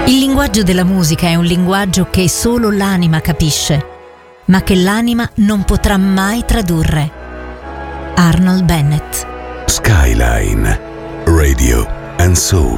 Il linguaggio della musica è un linguaggio che solo l'anima capisce, ma che l'anima non potrà mai tradurre. Arnold Bennett. Skyline Radio and Soul.